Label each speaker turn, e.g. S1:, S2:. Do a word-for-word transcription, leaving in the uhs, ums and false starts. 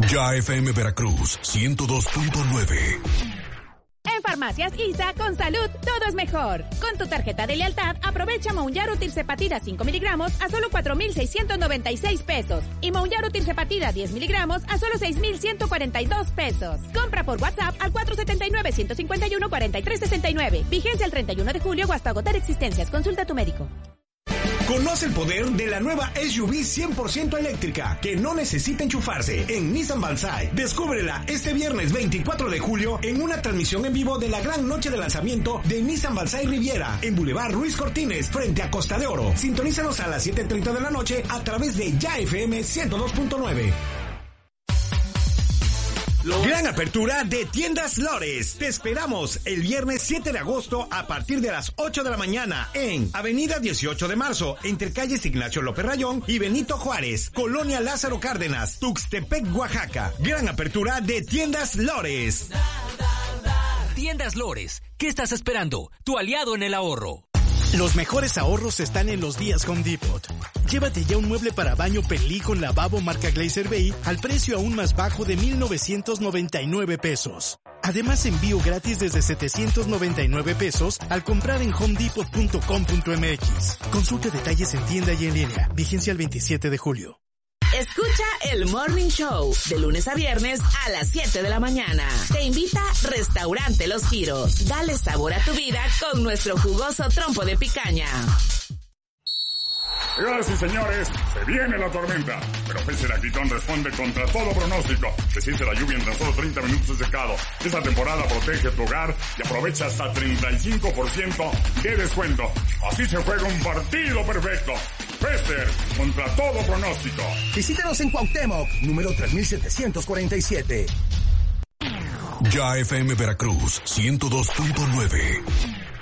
S1: Ya F M Veracruz ciento dos punto nueve.
S2: En Farmacias I S A, con salud, todo es mejor. Con tu tarjeta de lealtad, aprovecha Mounjaro Tirzepatida cinco miligramos a solo cuatro mil seiscientos noventa y seis pesos. Y Mounjaro Tirzepatida diez miligramos a solo seis mil ciento cuarenta y dos pesos. Compra por WhatsApp al cuatro siete nueve, uno cinco uno, cuatro tres seis nueve. Vigencia el treinta y uno de julio o hasta agotar existencias. Consulta a tu médico.
S3: Conoce el poder de la nueva S U V cien por ciento eléctrica que no necesita enchufarse en Nissan Balsai. Descúbrela este viernes veinticuatro de julio en una transmisión en vivo de la gran noche de lanzamiento de Nissan Balsai Riviera en Boulevard Ruiz Cortines frente a Costa de Oro. Sintonízanos a las siete treinta de la noche a través de Ya F M ciento dos punto nueve. Gran apertura de Tiendas Lores. Te esperamos el viernes siete de agosto a partir de las ocho de la mañana en Avenida dieciocho de marzo, entre calles Ignacio López Rayón y Benito Juárez, Colonia Lázaro Cárdenas, Tuxtepec, Oaxaca. Gran apertura de Tiendas Lores.
S4: Tiendas Lores, ¿qué estás esperando? Tu aliado en el ahorro.
S5: Los mejores ahorros están en los días Home Depot. Llévate ya un mueble para baño Pelí con lavabo marca Glazer Bay al precio aún más bajo de mil novecientos noventa y nueve pesos. Además, envío gratis desde setecientos noventa y nueve pesos al comprar en home depot punto com punto m x. Consulte detalles en tienda y en línea. Vigencia el veintisiete de julio.
S6: Escucha el Morning Show de lunes a viernes a las siete de la mañana. Te invita Restaurante Los Giros. Dale sabor a tu vida con nuestro jugoso trompo de picaña.
S7: Señoras y señores, se viene la tormenta, pero Pester Acritón responde contra todo pronóstico. Desciende la lluvia en tan solo treinta minutos de secado. Esta temporada protege tu hogar y aprovecha hasta treinta y cinco por ciento de descuento. Así se juega un partido perfecto. Pester, contra todo pronóstico.
S8: Visítanos en Cuauhtémoc, número tres mil setecientos cuarenta y siete.
S1: Ya F M Veracruz ciento dos punto nueve.